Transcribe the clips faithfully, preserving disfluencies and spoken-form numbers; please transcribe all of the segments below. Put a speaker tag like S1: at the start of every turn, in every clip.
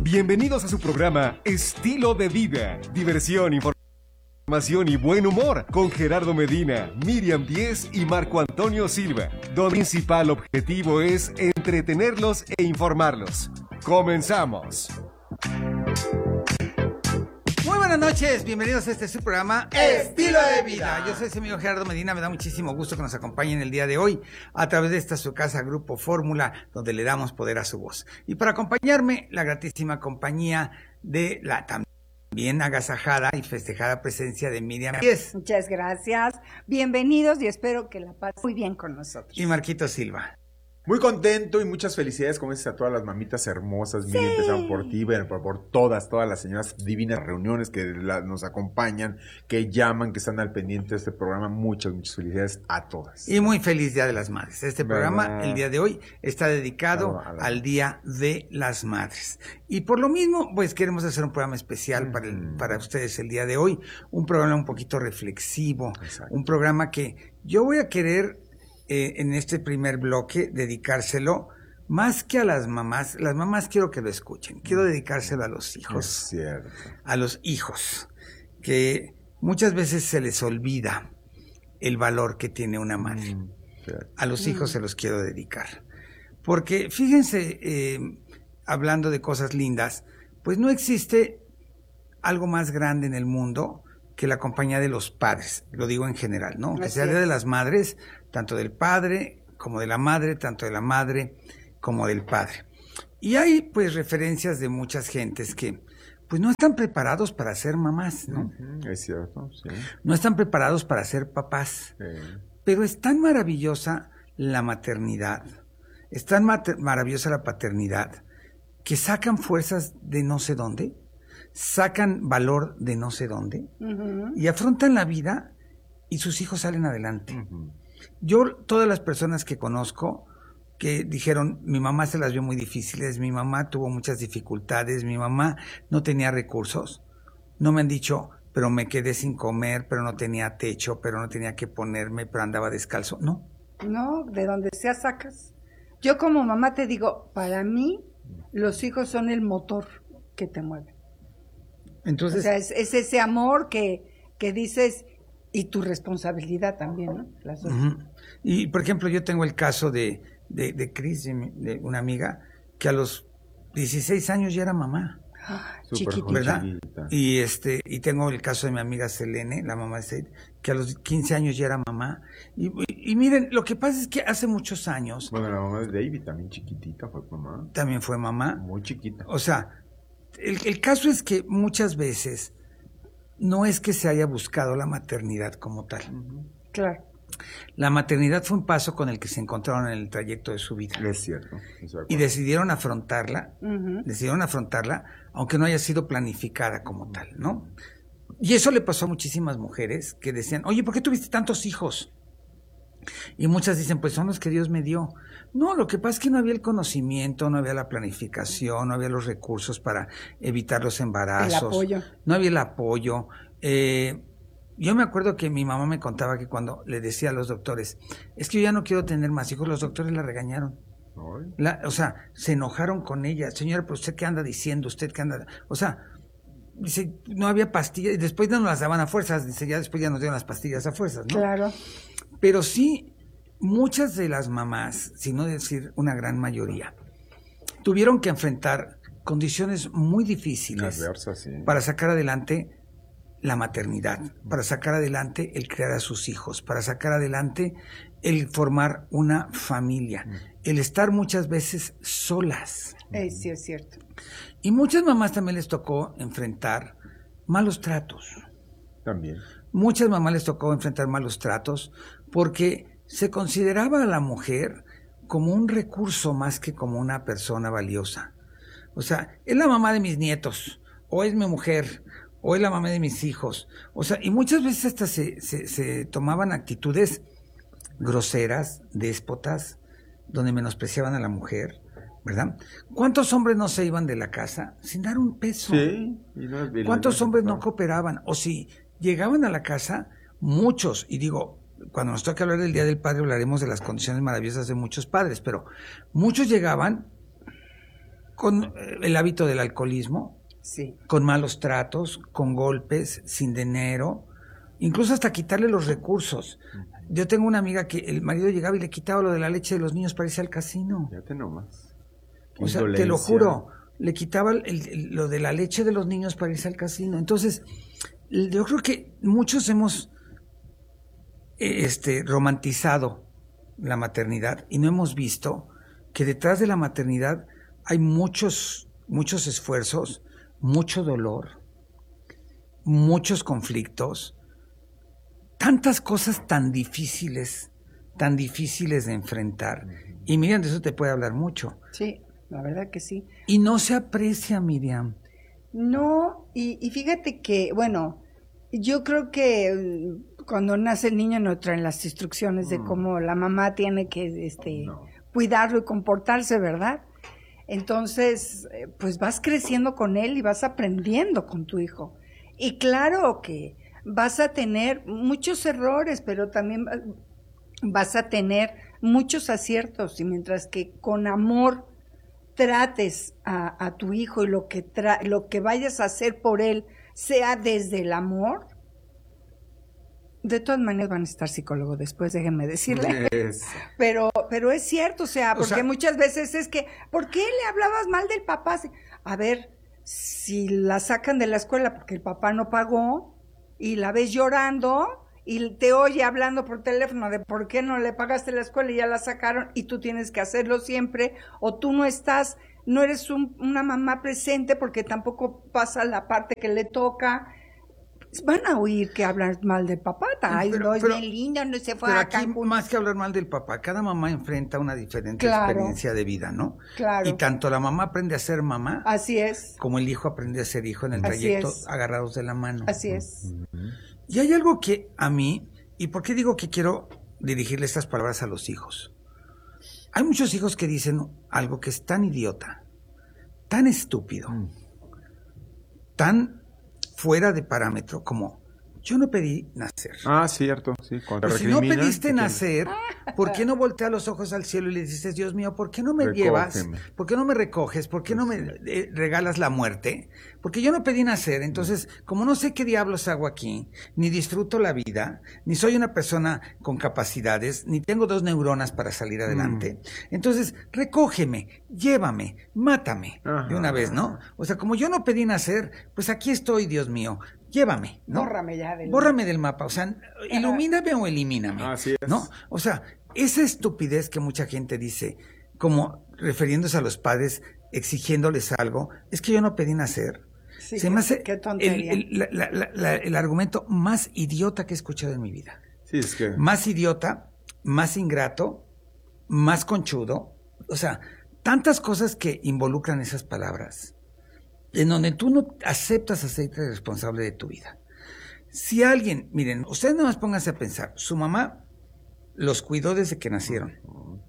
S1: Bienvenidos a su programa Estilo de Vida, diversión, información y buen humor con Gerardo Medina, Miriam Díez y Marco Antonio Silva. Donde el principal objetivo es entretenerlos e informarlos. ¡Comenzamos!
S2: Muy buenas noches, bienvenidos a este su programa Estilo de Vida. Yo soy su amigo Gerardo Medina, me da muchísimo gusto que nos acompañen el día de hoy a través de esta su casa Grupo Fórmula, donde le damos poder a su voz. Y para acompañarme, la gratísima compañía de la también agasajada y festejada presencia de Miriam Díez.
S3: Muchas gracias, bienvenidos y espero que la pasen muy bien con nosotros.
S2: Y Marquito Silva.
S4: Muy contento y muchas felicidades, como dices, a todas las mamitas hermosas. Sí. Mira, empezaron por ti, por, por todas, todas las señoras divinas, reuniones que la, nos acompañan, que llaman, que están al pendiente de este programa. Muchas, muchas felicidades a todas.
S2: Y muy feliz Día de las Madres. Este programa, ¿verdad? El día de hoy, está dedicado
S4: a la...
S2: al Día de las Madres. Y por lo mismo, pues queremos hacer un programa especial mm. para, el, para ustedes el día de hoy. Un programa un poquito reflexivo. Exacto. Un programa que yo voy a querer... Eh, en este primer bloque, dedicárselo más que a las mamás. Las mamás quiero que lo escuchen. Quiero dedicárselo a los hijos.
S4: Es cierto.
S2: A los hijos, que muchas veces se les olvida el valor que tiene una madre. Mm, a los hijos mm. se los quiero dedicar. Porque fíjense, eh, hablando de cosas lindas, pues no existe algo más grande en el mundo que la compañía de los padres. Lo digo en general, ¿no? Que sea Día de las Madres, tanto del padre como de la madre, tanto de la madre como del padre. Y hay pues referencias de muchas gentes que pues no están preparados para ser mamás, ¿no?
S4: Uh-huh, es cierto, sí.
S2: No están preparados para ser papás. Sí. Pero es tan maravillosa la maternidad, es tan mater- maravillosa la paternidad, que sacan fuerzas de no sé dónde, sacan valor de no sé dónde, uh-huh. y afrontan la vida y sus hijos salen adelante. Uh-huh. Yo, todas las personas que conozco que dijeron, mi mamá se las vio muy difíciles, mi mamá tuvo muchas dificultades, mi mamá no tenía recursos, no me han dicho, pero me quedé sin comer, pero no tenía techo, pero no tenía que ponerme, pero andaba descalzo. No.
S3: No, de donde sea sacas. Yo como mamá te digo, para mí, los hijos son el motor que te mueve.
S2: Entonces,
S3: o sea, es, es ese amor que, que dices, y tu responsabilidad también, ¿no? Las dos.
S2: Uh-huh. Y, por ejemplo, yo tengo el caso de, de, de Cris, de, de una amiga, que a los dieciséis años ya era mamá.
S3: Ah, chiquitita.
S2: ¿Verdad? Y, este, y tengo el caso de mi amiga Selene, la mamá de Seid, que a los quince años ya era mamá. Y, y, y miren, lo que pasa es que hace muchos años...
S4: Bueno, la mamá de David también chiquitita fue mamá.
S2: También fue mamá.
S4: Muy chiquita.
S2: O sea... El, el caso es que muchas veces no es que se haya buscado la maternidad como tal.
S3: Uh-huh. Claro.
S2: La maternidad fue un paso con el que se encontraron en el trayecto de su vida.
S4: Es cierto.
S2: Y decidieron afrontarla, uh-huh. decidieron afrontarla, aunque no haya sido planificada como tal, ¿no? Y eso le pasó a muchísimas mujeres que decían, oye, ¿por qué tuviste tantos hijos? Y muchas dicen, pues son los que Dios me dio. No, lo que pasa es que no había el conocimiento, no había la planificación, no había los recursos para evitar los embarazos.
S3: El apoyo.
S2: No había el apoyo. Eh, yo me acuerdo que mi mamá me contaba que cuando le decía a los doctores, es que yo ya no quiero tener más hijos, los doctores la regañaron. La, o sea, se enojaron con ella. Señora, pero usted qué anda diciendo, usted qué anda... O sea, dice, no había pastillas, y después no nos las daban a fuerzas, dice, ya después ya nos dieron las pastillas a fuerzas, ¿no?
S3: Claro.
S2: Pero sí, muchas de las mamás, si no decir una gran mayoría, tuvieron que enfrentar condiciones muy difíciles
S4: adversas, sí.
S2: para sacar adelante la maternidad, para sacar adelante el criar a sus hijos, para sacar adelante el formar una familia, mm. el estar muchas veces solas.
S3: Eh, sí, es cierto.
S2: Y muchas mamás también les tocó enfrentar malos tratos.
S4: También.
S2: Muchas mamás les tocó enfrentar malos tratos porque se consideraba a la mujer como un recurso más que como una persona valiosa. O sea, es la mamá de mis nietos, o es mi mujer, o es la mamá de mis hijos. O sea, y muchas veces hasta se, se, se tomaban actitudes groseras, déspotas, donde menospreciaban a la mujer, ¿verdad? ¿Cuántos hombres no se iban de la casa sin dar un peso?
S4: Sí. Y no, y
S2: ¿Cuántos
S4: no,
S2: hombres no
S4: no
S2: cooperaban? O si llegaban a la casa, muchos, y digo, cuando nos toque hablar del Día del Padre hablaremos de las condiciones maravillosas de muchos padres, pero muchos llegaban con eh, el hábito del alcoholismo,
S3: Sí.
S2: con malos tratos, con golpes, sin dinero, incluso hasta quitarle los recursos. Yo tengo una amiga que el marido llegaba y le quitaba lo de la leche de los niños para irse al casino.
S4: Fíjate nomás. Qué
S2: O sea, te lo
S4: indolencia.
S2: juro, le quitaba el- el- lo de la leche de los niños para irse al casino. Entonces, yo creo que muchos hemos eh, este, romantizado la maternidad y no hemos visto que detrás de la maternidad hay muchos, muchos esfuerzos, mucho dolor, muchos conflictos, tantas cosas tan difíciles, tan difíciles de enfrentar. Y Miriam, de eso te puede hablar mucho.
S3: Sí, la verdad que sí.
S2: Y no se aprecia, Miriam.
S3: No, y, y fíjate que, bueno, yo creo que mm, cuando nace el niño no traen las instrucciones de cómo la mamá tiene que este,
S4: No.
S3: cuidarlo y comportarse, ¿verdad? Entonces, eh, pues vas creciendo con él y vas aprendiendo con tu hijo. Y claro que vas a tener muchos errores, pero también va- vas a tener muchos aciertos. Y mientras que con amor trates a, a tu hijo y lo que, tra lo que vayas a hacer por él sea desde el amor, de todas maneras van a estar psicólogos después, déjenme decirle.
S4: Es-
S3: Pero, pero es cierto, o sea,
S2: O
S3: porque
S2: sea-
S3: muchas veces es que, ¿por qué le hablabas mal del papá? A ver, si la sacan de la escuela porque el papá no pagó y la ves llorando y te oye hablando por teléfono de por qué no le pagaste la escuela y ya la sacaron y tú tienes que hacerlo siempre, o tú no estás, no eres un- una mamá presente porque tampoco pasa la parte que le toca. Van a oír que hablan mal del papá. Ay,
S2: Pero-
S3: no, es
S2: pero-
S3: bien lindo, no se fue
S2: Pero
S3: a
S2: aquí,
S3: Cancún.
S2: más que hablar mal del papá, cada mamá enfrenta una diferente
S3: Claro.
S2: experiencia de vida, ¿no?
S3: Claro.
S2: Y tanto la mamá aprende a ser mamá,
S3: Así es,
S2: como el hijo aprende a ser hijo en el
S3: Así
S2: trayecto,
S3: es.
S2: agarrados de la mano.
S3: así es.
S2: Y hay algo que a mí, ¿y por qué digo que quiero dirigirle estas palabras a los hijos? Hay muchos hijos que dicen algo que es tan idiota, tan estúpido, tan fuera de parámetro como yo no pedí nacer.
S4: Ah, cierto, sí. Cuando te
S2: Pues si no
S4: recriminan,
S2: pediste
S4: ¿qué tienes?
S2: nacer, ¿por qué no volteas los ojos al cielo y le dices, Dios mío, ¿por qué no me llevas?
S4: Recógeme.
S2: ¿Por qué no me recoges? ¿Por qué no me eh, regalas la muerte? Porque yo no pedí nacer, entonces, como no sé qué diablos hago aquí, ni disfruto la vida, ni soy una persona con capacidades, ni tengo dos neuronas para salir adelante, entonces, recógeme, llévame, mátame,
S4: Ajá.
S2: de una vez, ¿no? O sea, como yo no pedí nacer, pues aquí estoy, Dios mío, llévame, ¿no?
S3: Bórrame ya del-
S2: Bórrame del mapa, o sea, ilumíname o elimíname.
S4: Así es.
S2: ¿No? O sea, esa estupidez que mucha gente dice, como refiriéndose a los padres, exigiéndoles algo, es que yo no pedí nacer.
S3: Sí,
S2: Se
S3: qué-
S2: me hace
S3: qué
S2: el,
S3: tontería.
S2: el- la- la- la- la- el argumento más idiota que he escuchado en mi vida.
S4: Sí, es que...
S2: Más idiota, más ingrato, más conchudo. O sea, tantas cosas que involucran esas palabras, en donde tú no aceptas hacerte responsable de tu vida. Si alguien, miren, ustedes nada más pónganse a pensar, su mamá los cuidó desde que nacieron.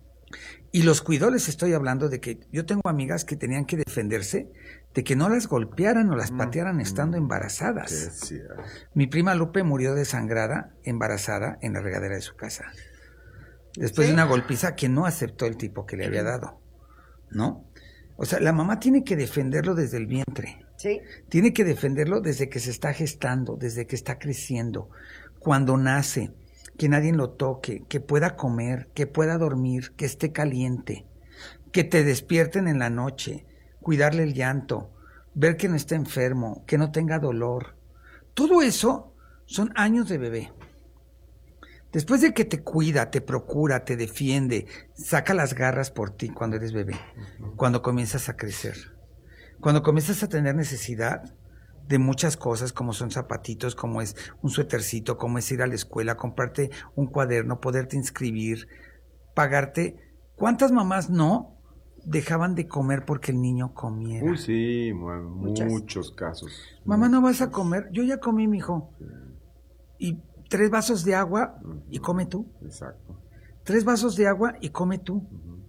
S2: Y los cuidó, les estoy hablando de que yo tengo amigas que tenían que defenderse de que no las golpearan o las patearan estando embarazadas.
S4: Sí, es cierto.
S2: Mi prima Lupe murió desangrada, embarazada, en la regadera de su casa. Después
S3: ¿Sí?
S2: de una golpiza que no aceptó el tipo que le había dado, ¿no? O sea, la mamá tiene que defenderlo desde el vientre.
S3: Sí,
S2: Tiene que defenderlo desde que se está gestando, desde que está creciendo, cuando nace, que nadie lo toque, que pueda comer, que pueda dormir, que esté caliente, que te despierten en la noche, cuidarle el llanto, ver que no esté enfermo, que no tenga dolor. Todo eso son años de bebé. Después de que te cuida, te procura, te defiende, saca las garras por ti cuando eres bebé, cuando comienzas a crecer, cuando comienzas a tener necesidad de muchas cosas, como son zapatitos, como es un suétercito, como es ir a la escuela, comprarte un cuaderno, poderte inscribir, pagarte. ¿Cuántas mamás no dejaban de comer porque el niño comiera?
S4: Uy, sí, mu-
S3: Muchas.
S4: muchos casos.
S2: Mamá, ¿no vas a comer? Yo ya comí, mijo. Y tres vasos de agua y come tú.
S4: Exacto.
S2: Tres vasos de agua y come tú.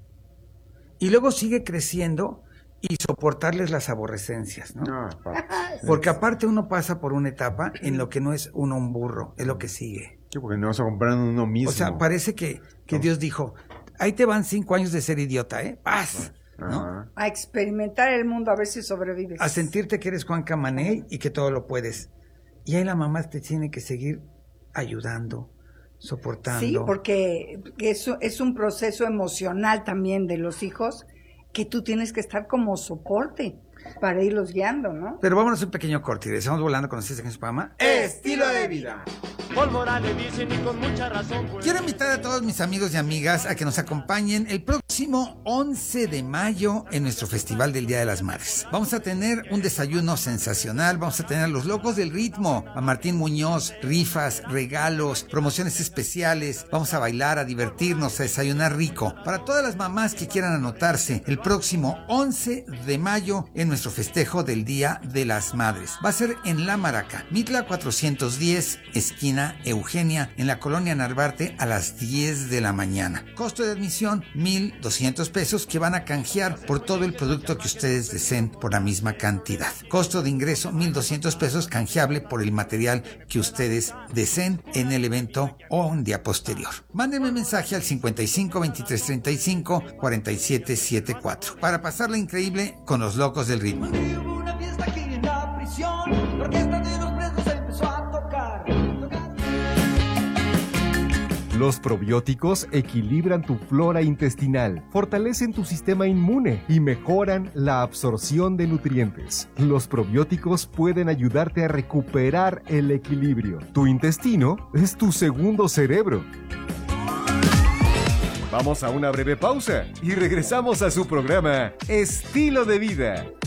S2: Y luego sigue creciendo y soportarles las aborrecencias, ¿no?
S4: Ah, pa-
S2: Porque aparte uno pasa por una etapa en lo que no es uno un burro, es lo que sigue.
S4: sí, porque no vas a comprar uno mismo.
S2: O sea, parece que, que
S4: No.
S2: Dios dijo, ahí te van cinco años de ser idiota, ¿eh? ¡Paz! ¿no?
S4: Ajá.
S3: A experimentar el mundo, a ver si sobrevives.
S2: A sentirte que eres Juan Camaney y que todo lo puedes. Y ahí la mamá te tiene que seguir ayudando, soportando.
S3: Sí, porque eso es un proceso emocional también de los hijos que tú tienes que estar como soporte para irlos guiando, ¿no?
S2: Pero vámonos a un pequeño corte y regresamos volando con ustedes en su programa
S4: Estilo de vida.
S5: Pólvora le dicen y con mucha razón. Pues.
S2: Quiero invitar a todos mis amigos y amigas a que nos acompañen el próximo once de mayo en nuestro Festival del Día de las Madres. Vamos a tener un desayuno sensacional, vamos a tener a los locos del ritmo, a Martín Muñoz, rifas, regalos, promociones especiales, vamos a bailar, a divertirnos, a desayunar rico. Para todas las mamás que quieran anotarse, el próximo once de mayo en nuestro festejo del Día de las Madres. Va a ser en La Maraca, Mitla cuatrocientos diez, esquina Eugenia, en la colonia Narvarte, a las diez de la mañana. Costo de admisión, mil doscientos pesos, que van a canjear por todo el producto que ustedes deseen por la misma cantidad. Costo de ingreso, mil doscientos pesos, canjeable por el material que ustedes deseen en el evento o un día posterior. Mándenme mensaje al cincuenta y cinco, veintitrés, treinta y cinco, cuarenta y siete setenta y cuatro para pasarla increíble con los locos del ritmo.
S6: Hubo una fiesta aquí en la prisión, la orquesta de los presos empezó a tocar.
S1: Los probióticos equilibran tu flora intestinal, fortalecen tu sistema inmune y mejoran la absorción de nutrientes. Los probióticos pueden ayudarte a recuperar el equilibrio. Tu intestino es tu segundo cerebro. Vamos a una breve pausa y regresamos a su programa Estilo de Vida.